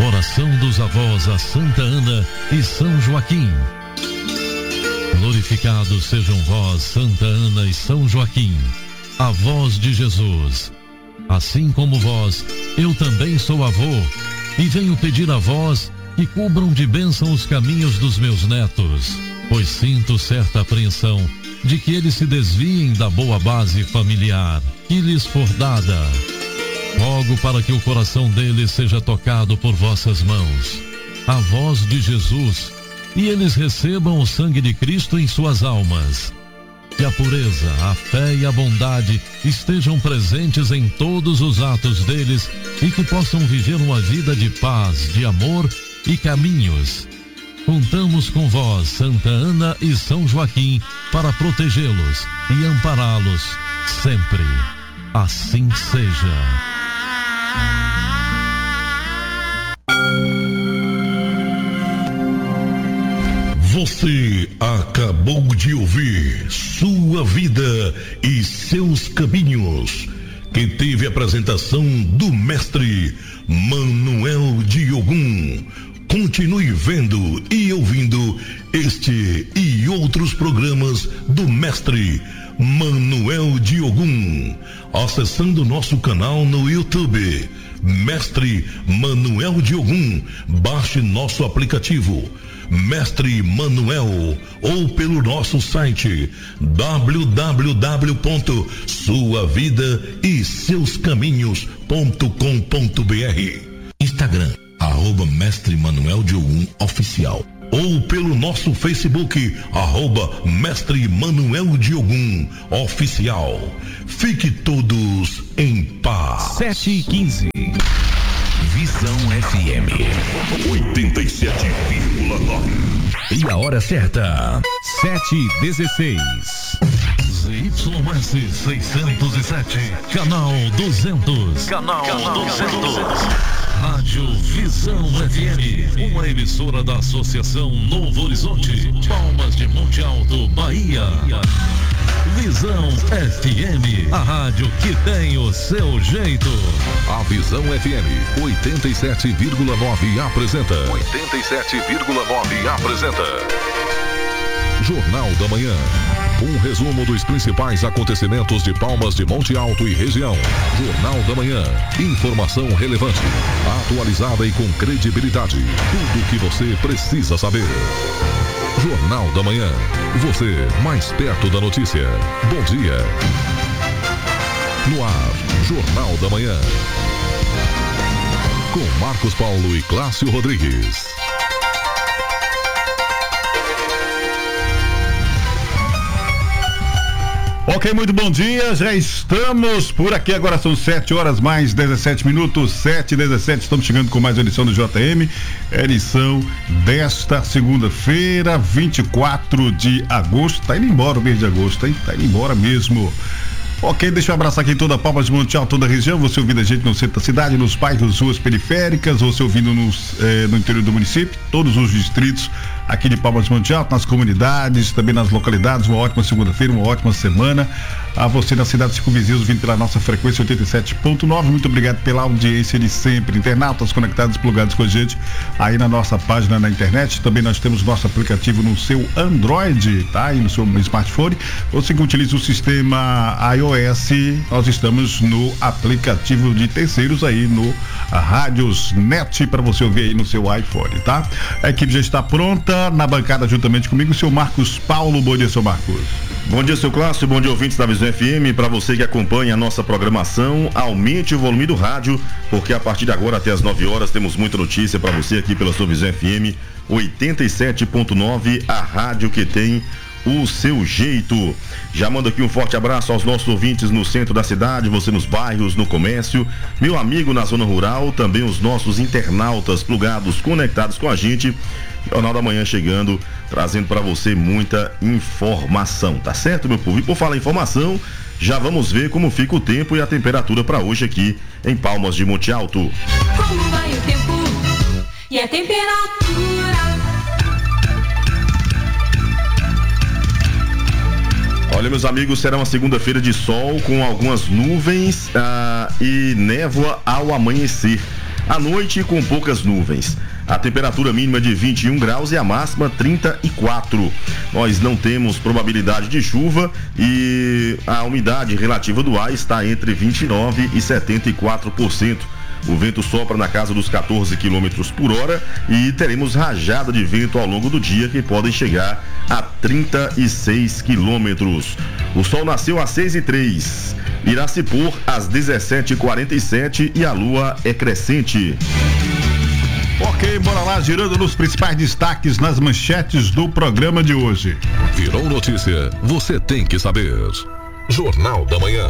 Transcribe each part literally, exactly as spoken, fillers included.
Oração dos avós a Santa Ana e São Joaquim. Glorificados sejam vós, Santa Ana e São Joaquim, avós de Jesus. Assim como vós, eu também sou avô, e venho pedir a vós que cubram de bênção os caminhos dos meus netos, pois sinto certa apreensão de que eles se desviem da boa base familiar que lhes for dada. Rogo para que o coração deles seja tocado por vossas mãos, a voz de Jesus, e eles recebam o sangue de Cristo em suas almas. Que a pureza, a fé e a bondade estejam presentes em todos os atos deles e que possam viver uma vida de paz, de amor e caminhos. Contamos com vós, Santa Ana e São Joaquim, para protegê-los e ampará-los sempre. Assim seja. Você acabou de ouvir Sua Vida e Seus Caminhos, que teve a apresentação do mestre Manuel de Ogum. Continue vendo e ouvindo este e outros programas do mestre Manuel de Ogum, acessando nosso canal no YouTube, Mestre Manuel de Ogum. Baixe nosso aplicativo Mestre Manuel, ou pelo nosso site w w w ponto sua vida e seus caminhos ponto com ponto b r. Instagram, arroba Mestre Manuel de Ogum Oficial, ou pelo nosso Facebook, arroba Mestre Manuel de Ogum Oficial. Fique todos em paz. sete e quinze. Visão F M oitenta e sete vírgula nove. E a hora certa, sete e dezesseis. Z Y S seiscentos e sete, canal duzentos. Canal, canal duzentos. Rádio Visão F M, uma emissora da Associação Novo Horizonte, Palmas de Monte Alto, Bahia. Visão F M, a rádio que tem o seu jeito. A Visão F M oitenta e sete vírgula nove apresenta. oitenta e sete vírgula nove apresenta. Jornal da Manhã. Um resumo dos principais acontecimentos de Palmas de Monte Alto e região. Jornal da Manhã. Informação relevante, atualizada e com credibilidade. Tudo o que você precisa saber. Jornal da Manhã. Você mais perto da notícia. Bom dia. No ar, Jornal da Manhã. Com Marcos Paulo e Cláudio Rodrigues. Ok, muito bom dia, já estamos por aqui, agora são sete horas mais dezessete minutos, sete e dezessete, estamos chegando com mais uma edição do J M, edição desta segunda-feira, vinte e quatro de agosto, tá indo embora o mês de agosto, hein? Tá indo embora mesmo. Ok, deixa eu abraçar aqui toda a Palmas de Monte Alto, toda a região, você ouvindo a gente no centro da cidade, nos bairros, ruas periféricas, você ouvindo nos, eh, no interior do município, todos os distritos aqui de Palmas de Monte Alto, nas comunidades, também nas localidades. Uma ótima segunda-feira, uma ótima semana a você na cidade de Circunvizinhos, vindo pela nossa frequência oitenta e sete ponto nove. Muito obrigado pela audiência de sempre, internautas conectados, plugados com a gente aí na nossa página na internet. Também nós temos nosso aplicativo no seu Android, tá? Aí no seu smartphone. Você que utiliza o sistema iOS, nós estamos no aplicativo de terceiros aí no Rádios Net, para você ouvir aí no seu iPhone, tá? A equipe já está pronta na bancada juntamente comigo, o seu Marcos Paulo. Bom dia, seu Marcos. Bom dia, seu Cláudio, bom dia, ouvintes da Visão F M. Para você que acompanha a nossa programação, aumente o volume do rádio, porque a partir de agora até as nove horas temos muita notícia para você aqui pela sua Visão F M oitenta e sete ponto nove, a rádio que tem o seu jeito. Já mando aqui um forte abraço aos nossos ouvintes no centro da cidade, você nos bairros, no comércio, meu amigo na zona rural, também os nossos internautas plugados, conectados com a gente. Jornal da Manhã chegando, trazendo para você muita informação, tá certo, meu povo? E por falar em informação, já vamos ver como fica o tempo e a temperatura para hoje aqui em Palmas de Monte Alto. Como vai o tempo e a temperatura? Olha, meus amigos, será uma segunda-feira de sol com algumas nuvens ah, e névoa ao amanhecer. À noite, com poucas nuvens. A temperatura mínima de vinte e um graus e a máxima trinta e quatro. Nós não temos probabilidade de chuva e a umidade relativa do ar está entre vinte e nove e setenta e quatro por cento. O vento sopra na casa dos quatorze quilômetros por hora e teremos rajada de vento ao longo do dia que podem chegar a trinta e seis quilômetros. O sol nasceu às seis e três, irá se pôr às dezessete e quarenta e sete e a lua é crescente. Ok, bora lá, girando nos principais destaques nas manchetes do programa de hoje. Virou notícia, você tem que saber. Jornal da Manhã.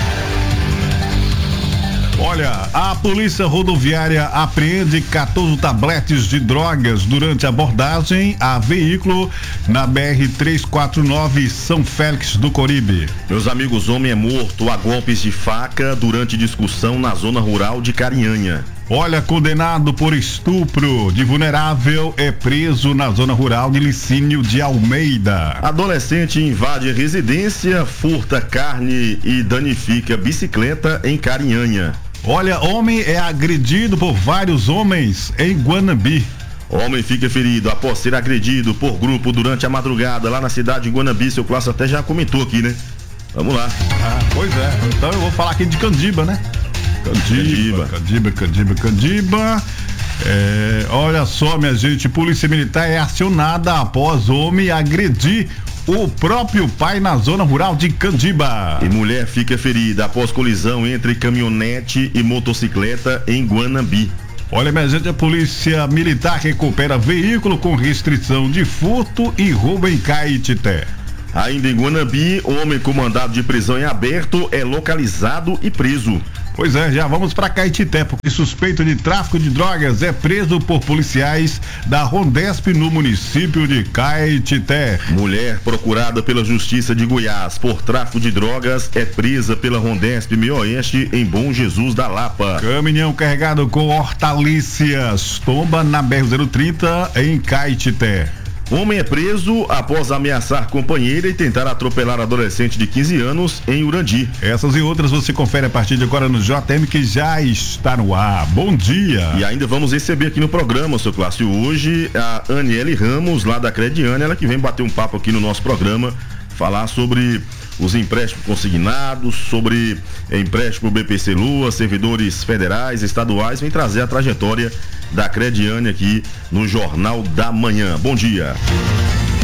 Olha, a polícia rodoviária apreende quatorze tabletes de drogas durante abordagem a veículo na B R trezentos e quarenta e nove São Félix do Coribe. Meus amigos, homem é morto a golpes de faca durante discussão na zona rural de Carinhanha. Olha, condenado por estupro de vulnerável é preso na zona rural de Licínio de Almeida. Adolescente invade residência, furta carne e danifica bicicleta em Carinhanha. Olha, homem é agredido por vários homens em Guanabi. Homem fica ferido após ser agredido por grupo durante a madrugada lá na cidade de Guanabi. Seu Clássico até já comentou aqui, né? Vamos lá. Ah, pois é. Então eu vou falar aqui de Candiba, né? Candiba, Candiba, Candiba, Candiba. É, olha só, minha gente, polícia militar é acionada após homem agredir o próprio pai na zona rural de Candiba. E mulher fica ferida após colisão entre caminhonete e motocicleta em Guanabi. Olha, minha gente, a polícia militar recupera veículo com restrição de furto e roubo em Caetité. Ainda em Guanabi, homem com mandado de prisão em aberto é localizado e preso. Pois é, já vamos para Caetité, porque suspeito de tráfico de drogas é preso por policiais da Rondesp no município de Caetité. Mulher procurada pela Justiça de Goiás por tráfico de drogas é presa pela Rondesp Meio Oeste em Bom Jesus da Lapa. Caminhão carregado com hortaliças tomba na B R zero trinta em Caetité. Homem é preso após ameaçar companheira e tentar atropelar adolescente de quinze anos em Urandi. Essas e outras você confere a partir de agora no J M, que já está no ar. Bom dia! E ainda vamos receber aqui no programa, seu Clássico, hoje a Aniele Ramos, lá da Crediane, ela que vem bater um papo aqui no nosso programa, falar sobre os empréstimos consignados, sobre empréstimo B P C Lua, servidores federais, estaduais, vem trazer a trajetória da Crediane aqui no Jornal da Manhã. Bom dia.